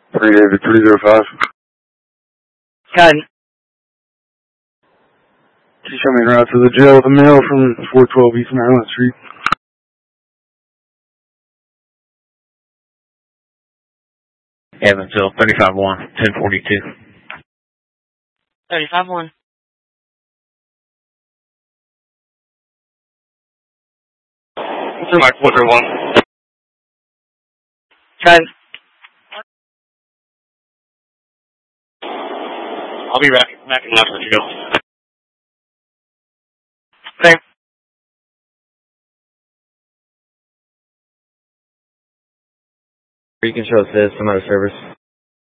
380 305. Got Can you show me a route to the jail with the mail from 412 East Maryland Street? Evansville, 35-1, 1042. 35-1. Mike 431. Got I'll be back in left with you. Okay. You can show us this, some other service.